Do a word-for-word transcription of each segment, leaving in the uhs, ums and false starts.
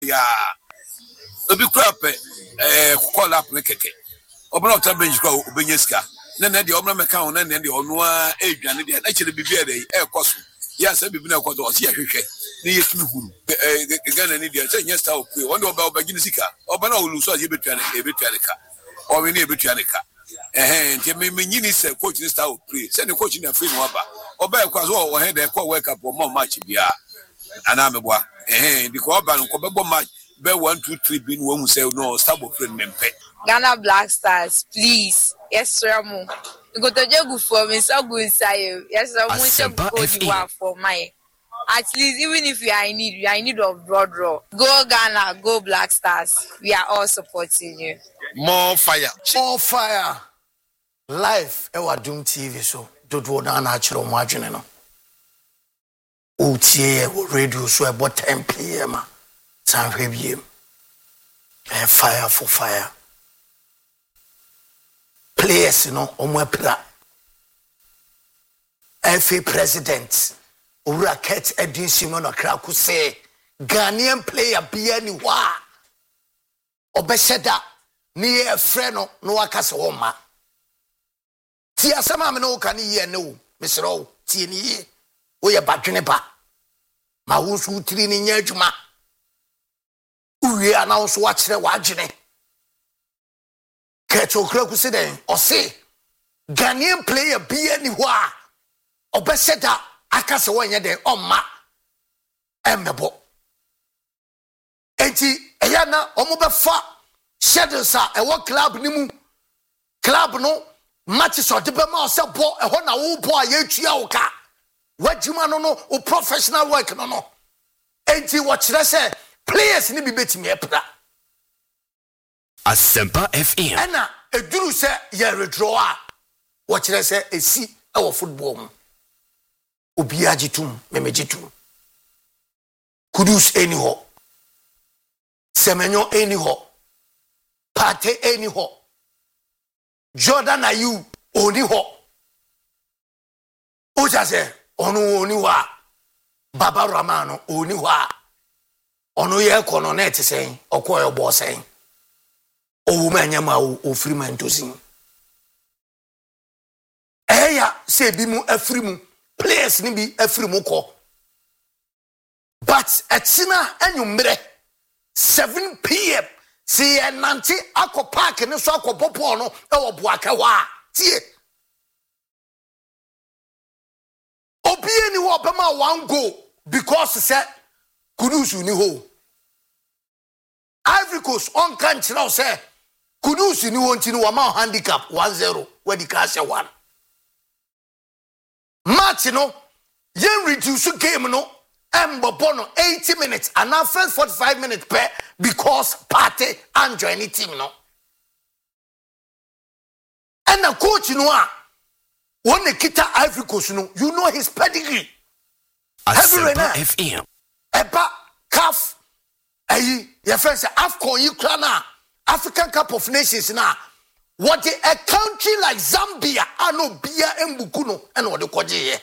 ya obi kura pe eh call up ne keke obna ota bench kura obenyeska na na de obna meka on na na de ono a edwane de na kire bibia de e koso ya sa bibi na koso o se yahwehwe ne yetumi huru eh Ghana ni de say nyesta o pe won de oba oba gini sika oba na olu so a ye betuane e betuane ka o we ne e betuane ka eh nti me me nyini se coach ni star o play se ne coach na free no aba oba e kwa so o he de kwa wake up o mo match bia ana meboa eh because oba no ko bebo match be one two three bin wo mu say no stable friend mempe Ghana Black Stars, please. Yes, sir. Mo. You go to jail for me. So good, say. Yes, sir. Mo say go the war for my. At least, even if we are in need, we are in need of broad draw. Go Ghana, go Black Stars. We are all supporting you. More fire, more fire. Live. Ewa Doom T V so. Don't want to natural margin no. O T A radio so about ten p.m. San February. Fire for fire. Players, you know, omwepra. F A president, Ura Ket Edin Simon Okraku say, Ghanaian player be anywhere. Obeseda, ni a friend no akasa woma. Tia sama me no kan ye no, Mister O, tie ni ye. O ye badwene ba. Ma wo su tiri ni nya adwuma. Uwe announce wa kire wa adwene. Keto Kraku said, or say, Ghanaian player be anywhere. Obeseda, Akasa one yede, or ma, Embebo. Enti, Ayana, Omoba fa, Shadowsa, a what club nimu, club no, matches or Debama or Sabo, a hona upo, a yechiaoka. What you man no, or professional work no no. Enti, what should I say? Players need be betting me a pra. Asempa F M. Ena eduru se ye redraw. What should I say? A see our football. Obi agitum, memejitum. Kudus anyhow. Semenyo anyhow. Pate anyhow. Jordan Ayu oniho. Oja se onu oniwa. Baba Ramano oniwa. Onu ye kono net saying okoyo boss saying. O woman yama o free man to sing. Eya say bi mu afri mu players ni bi afri mu ko. But etina enyumre seven p.m. see nanti akọ park ni so akọ popo no e wo boaka wa tie. Obi eni wo bema one goal because say Kudus ni ho. Ivory Coast on kan chira say Kudus ni wonti ni wama handicap one zero where the cash one. Match no yen reduce game no embo bono eighty minutes and now first forty-five minutes per because party and join the team no. And the coach no a when the kita Ivory Coast no you know his pedigree. Asempa F M. Eba calf ayi your friends say AFCON you na African Cup of Nations na what a country like Zambia ano bia embuku no and what the koje ye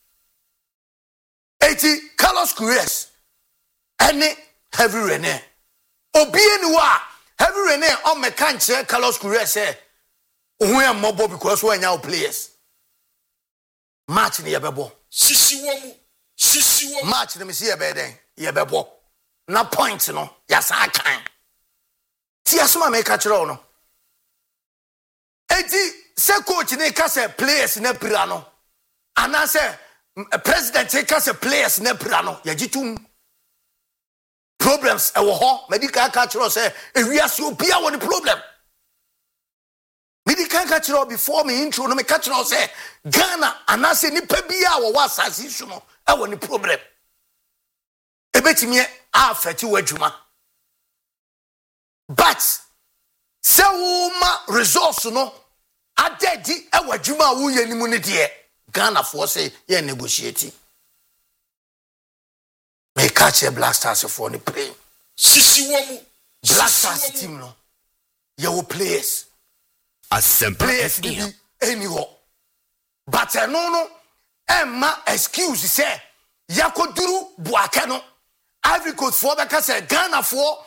eighty Carlos Queiroz any Heavy Rene obi eniwa Heavy Rene on me kan kire Carlos Queiroz say ohun am mobo because we anya players match ni yebebo sisi womu sisi womu match ni me see yebeden yebebo na point no yasa kan ti asoma me ka kire no enti se coach ne ka se players na pira no ana se president ne ka se players na pira no yagitum problems e wo ho medical ka kire se ewiase obia wo the problem medical ka kire before me intro no me ka kire se Ghana ana se nipa bia wo wasase su no e wo the problem ebetimi affect wadwuma but se wo ma resource no adedi e wadwuma wo yanimu ne de Ghana for say ye negotiate me catch a Black Stars for the play sisi womu Black Stars team no ye wo players Asempa players F M. anyhow but no no emma excuse say yakoduru buake no Ivory Coast for bɛka sɛ Ghana for